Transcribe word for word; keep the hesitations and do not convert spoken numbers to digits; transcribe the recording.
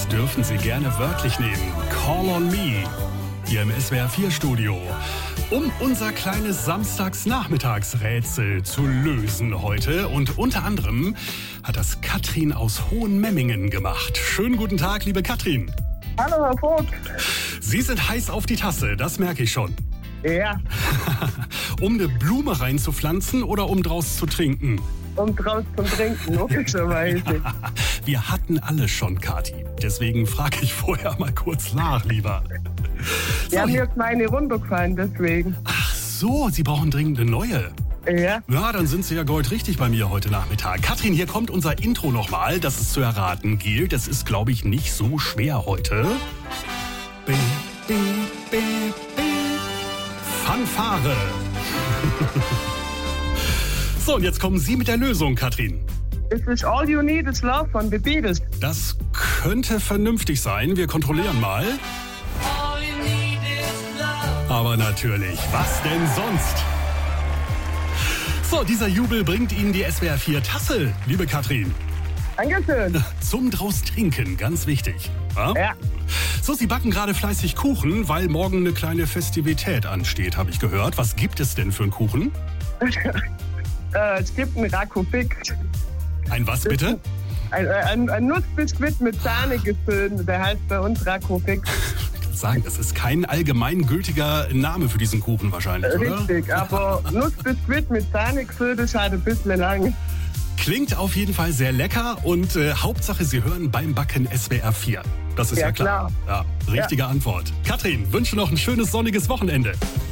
Das dürfen Sie gerne wörtlich nehmen. Call on me. Hier im S W R vier Studio. Um unser kleines Samstagsnachmittagsrätsel zu lösen heute. Und unter anderem hat das Katrin aus Hohenmemmingen gemacht. Schönen guten Tag, liebe Katrin. Hallo, Herr Vogt. Sie sind heiß auf die Tasse, das merke ich schon. Ja. Um eine Blume reinzupflanzen oder um draus zu trinken? Um draus zu trinken, logischerweise. Wir hatten alle schon, Kathi. Deswegen frage ich vorher mal kurz nach, lieber. So, Ja, mir ist meine runtergefallen, deswegen. Ach so, Sie brauchen dringend eine neue. Ja. Ja, dann sind Sie ja goldrichtig bei mir heute Nachmittag. Katrin, hier kommt unser Intro nochmal, das es zu erraten gilt. Das ist, glaube ich, nicht so schwer heute. Bing, bing, bing, bing. Fanfare. So, und jetzt kommen Sie mit der Lösung, Katrin. Es ist All You Need Is Love von The Beatles. Das könnte vernünftig sein. Wir kontrollieren mal. Aber natürlich, was denn sonst? So, dieser Jubel bringt Ihnen die S W R vier Tasse, liebe Katrin. Dankeschön. Zum draus trinken, ganz wichtig. Ja? Ja. So, Sie backen gerade fleißig Kuchen, weil morgen eine kleine Festivität ansteht, habe ich gehört. Was gibt es denn für einen Kuchen? äh, es gibt einen Rakofix. Ein was bitte? Ein, ein, ein Nussbiskuit mit Sahne gefüllt. Der heißt bei uns Rakofix. Sagen, das ist kein allgemeingültiger Name für diesen Kuchen wahrscheinlich, oder? Richtig, aber Nussbiskuit mit Sahne gefüllt ist halt ein bisschen lang. Klingt auf jeden Fall sehr lecker und äh, Hauptsache, Sie hören beim Backen S W R vier. Das ist ja, Ja, klar. klar. Ja, richtige Ja. Antwort. Katrin, wünsche noch ein schönes sonniges Wochenende.